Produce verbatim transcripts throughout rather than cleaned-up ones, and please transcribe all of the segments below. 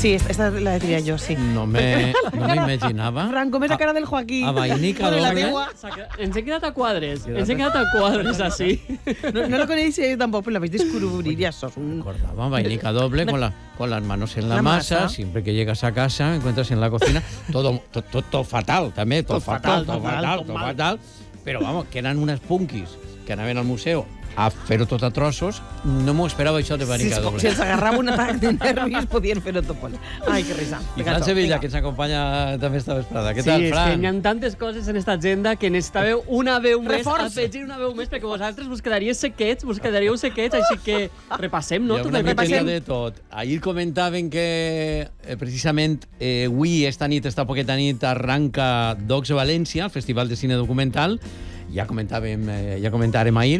Sí, esta la diria jo, sí. No me no m'imaginava. Franco, més la cara del Joaquín. A vainica Con la doble. teua. Ens hem quedat a quadres. Ens hem quedat a quadres, així. No, no lo coneixia jo tampoc, però la vaig descobrir i això és un... Recordaba vainica doble con, la, con las manos en la, La masa. masa. Siempre que llegas a casa, encuentras en la cocina todo, todo, todo, todo fatal, també, tot, Tot fatal, fatal, tot tot fatal, mal, tot tot mal. fatal. Però, vamos, que eren unes punquis que anaven al museu a fer-ho tot a trossos. No m'ho esperava això de Si, vainica doble. si els agarrava un atac de nervis, podien fer-ho tot molt. Ai, que risa. I Fran Sevilla, que ens acompanya també esta vesprada. Què Sí, tal, és Fran? que hi ha tantes coses en esta agenda que necessitàveu una veu més, Reforç. afegir una veu més, perquè vosaltres vos quedaríeu sequets, vos quedaríeu sequets, així que repassem, no? Hi ha Tot una el que miqueta passem. de tot. Ahir comentaven que eh, precisament eh, avui, esta nit, esta poqueta nit, arranca Docs de València, el Festival de Cine Documental. Ja comentàvem, eh, ja comentàrem ahir.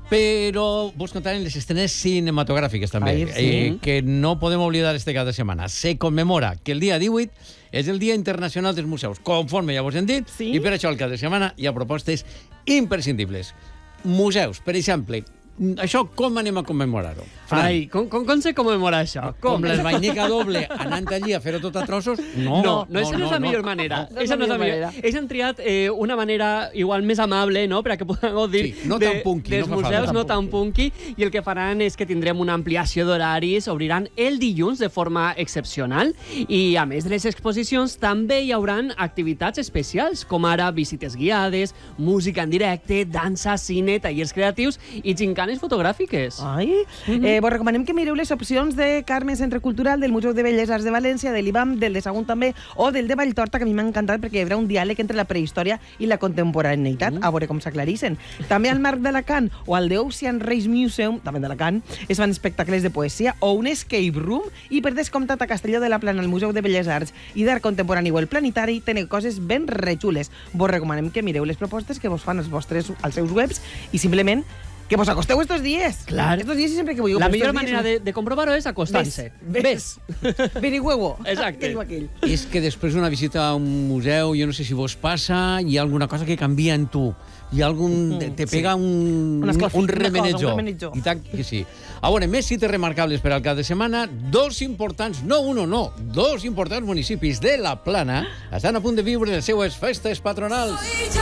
Però vos contarem les estrenes cinematogràfiques també, Ahir, sí. eh, que no podem oblidar este cap de setmana. Se commemora que el dia divuit és el Dia Internacional dels Museus, conforme ja vos hem dit, Sí. i per això el cap de setmana hi ha propostes imprescindibles. Museus, per exemple, això com anem a commemorar-ho? Fran? Ai, com, com, com se commemora això? Com les vainica doble anant allí a fer-ho tot a trossos? No, No, no, esa no, és la millor manera. No és Esa la no és la millor millor. manera. Ells han triat eh, una manera igual més amable, no?, perquè puguem gaudir Sí, no tan punky, dels no fa museus, falta. no tan punky, i el que faran és que tindrem una ampliació d'horaris, obriran el dilluns de forma excepcional, i a més de les exposicions també hi hauran activitats especials, com ara visites guiades, música en directe, dansa, cine, tallers creatius i gincanes fotogràfiques. Ai, eh, vos recomanem que mireu les opcions de Carme Centre Cultural, del Museu de Belles Arts de València, de l'I B A M, del de Sagunt també, o del de Valltorta, que a mi m'ha encantat perquè hi haurà un diàleg entre la prehistòria i la contemporaneïtat, a veure com s'aclarixen. També al Marc d'Alacant o al The Ocean Race Museum, també d'Alacant, es fan espectacles de poesia o un escape room, i per descomptat a Castelló de la Plana, al Museu de Belles Arts i d'Art Contemporani o el Planetari, tenen coses ben rechules. Vos recomanem que mireu les propostes que vos fan els vostres, als seus webs i simplement que vos acosteu estos dies. Clar. Estos dies i sempre que vulgueu. La però millor estos dies manera de, de comprovar-ho és acostant-se. Ves. Verigüeu-ho. Exacte. Aquell o aquell. És que després d'una visita a un museu, jo no sé si vos passa, hi ha alguna cosa que canvia en tu. Hi ha algun... Te, te pega un, Un un, escalf- un una cosa, remenetjó. un remenetjó. I tant que sí. A veure, més cites remarcables per al cap de setmana. Dos importants, no uno, no, dos importants municipis de la Plana estan a punt de viure les seues festes patronals.